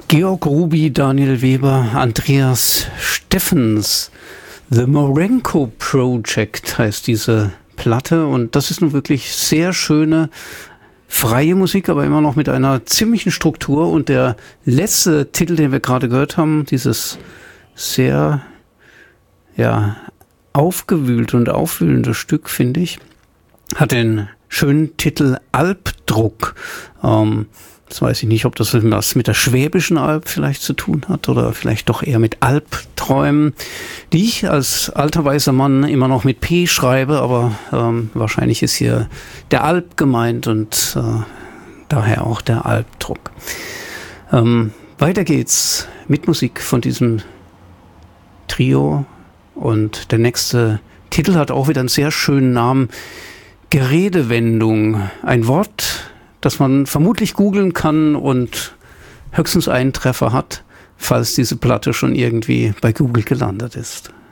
Georg Ruby, Daniel Weber, Andreas Steffens. The Morenko Project heißt diese Platte und das ist nun wirklich sehr schöne, freie Musik, aber immer noch mit einer ziemlichen Struktur. Und der letzte Titel, den wir gerade gehört haben, dieses sehr aufgewühlte und aufwühlende Stück, finde ich, hat den schönen Titel Albdruck. Jetzt weiß ich nicht, ob das was mit der Schwäbischen Alb vielleicht zu tun hat oder vielleicht doch eher mit Albträumen, die ich als alter weißer Mann immer noch mit P schreibe, aber wahrscheinlich ist hier der Alb gemeint und daher auch der Albdruck. Weiter geht's mit Musik von diesem Trio und der nächste Titel hat auch wieder einen sehr schönen Namen. Geredewendung, ein Wort, das man vermutlich googeln kann und höchstens einen Treffer hat, falls diese Platte schon irgendwie bei Google gelandet ist.